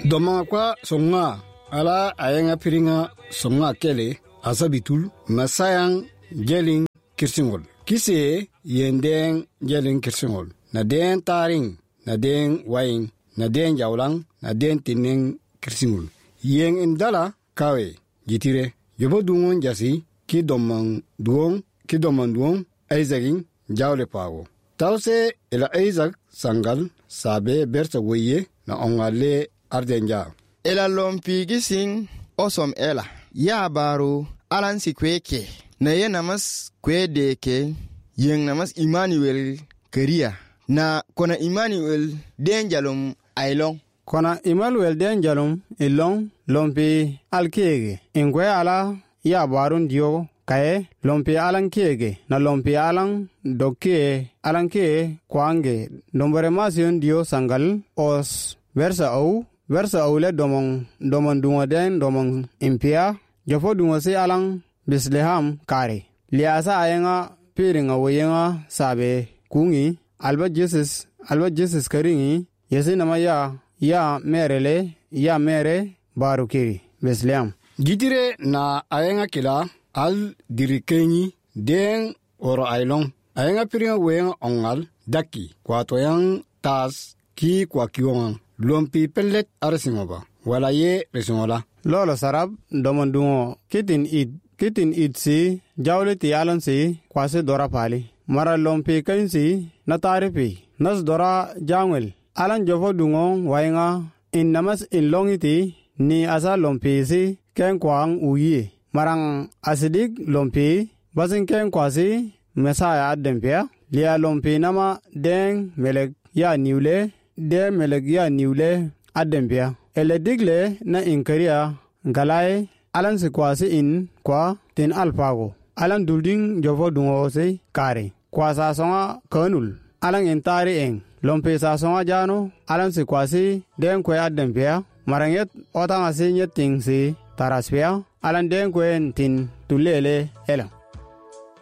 Doma kwa songa ala ayenga piringa songa kele asabitul masayang jelin kirsingol. Kise yendeng jelin kirsingol. Na den taring, na den waing, na den jawlang, na den tineng kirsingol. Yeng indala kawe jitire. Yobo dungon jasi ki domang duong aizagin jawle pago. Tause ila aizag sangal sabe bersa woye na ongale ardenja. Ela lompi gising osom ela. Ya baru alansi kweke. Na ye namas kwedeke yeng namas Emmanuel Keria. Na kona Emmanuel denjalum ailong. Kona Emmanuel denjalum ilong lompi alkege. Ingwe ala ya barun dio kae lompi alang kege na lompi alang dokke alang ke kwange nombere masion dio sangal os versa au le domon dungo den domon impia jofo dungo se alang Bethlehem kare liasa ayenga piringa woyenga sabe kungi alba Jesus karingi yesi nama ya merele ya mere barukiri Bethlehem Gidire na ayenga kila al dirikeni den oro ailong ayenga piringa woyenga ongal daki kwa toyang tas ki kwa kiwang lompi pellet arsingoba wala ye resingola lolo sarab domondungo kitin id si jawle ti alan si kwase dora pali mara lompi kainsi na taripi nas dora jangwel alan jofo dungo wayenga in namas in longiti ni asa lompi si ken kwang uyi marang asidik lompi basin ken kwasi mesaya adempia lia lompi nama den melek ya niule adempia ele digle na inkaria galai alan se kwasi in kwa tin alpago alan dulding jofo dungo se kare kwasa songa kanul alan entari eng lompi sa songa jano alan se kwasi den kwe adempia maranget otanga se nyeting se taraspia alan den kwen tin tulele ela